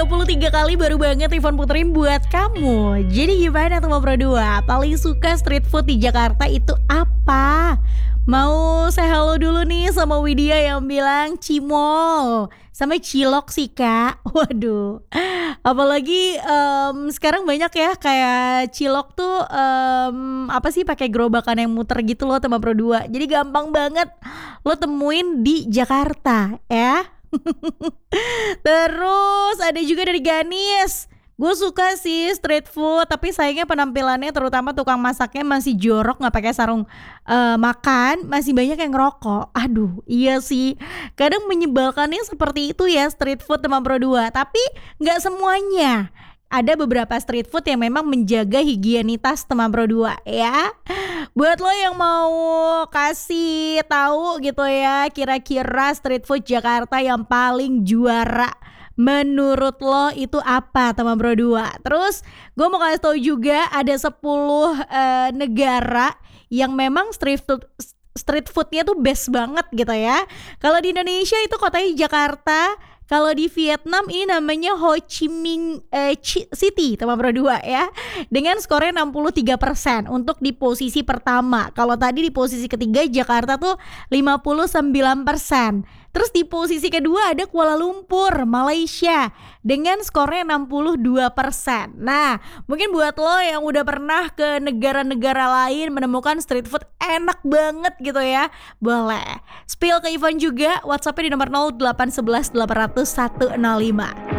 33 kali baru banget Ivan puterin buat kamu. Jadi gimana tuh Bro 2? Paling suka street food di Jakarta itu apa? Mau say hello dulu nih sama Widya yang bilang Cimol sama Cilok sih kak. Waduh. Apalagi sekarang banyak ya kayak Cilok tuh apa sih pakai gerobakan yang muter gitu loh sama Bro 2. Jadi gampang banget lo temuin di Jakarta ya. Terus ada juga dari Ganis. Gue suka sih street food, tapi sayangnya penampilannya terutama tukang masaknya masih jorok, nggak pakai sarung makan, masih banyak yang ngerokok. Aduh, iya sih. Kadang menyebalkannya seperti itu ya street food teman Pro 2. Tapi nggak semuanya. Ada beberapa street food yang memang menjaga higienitas teman Pro 2 ya. Buat lo yang mau kasih tahu gitu ya, kira-kira street food Jakarta yang paling juara menurut lo itu apa teman Bro 2? Terus gue mau kasih tahu juga ada 10 negara yang memang street foodnya tuh best banget gitu ya. Kalau di Indonesia itu kotanya Jakarta. Kalau di Vietnam ini namanya Ho Chi Minh City teman Bro 2 ya. Dengan skornya 63% untuk di posisi pertama. Kalau tadi di posisi ketiga Jakarta tuh 59%. Terus di posisi kedua ada Kuala Lumpur, Malaysia dengan skornya 62%. Nah, mungkin buat lo yang udah pernah ke negara-negara lain menemukan street food enak banget gitu ya, boleh spill ke Ivan juga. WhatsApp-nya di nomor 0811 800 105.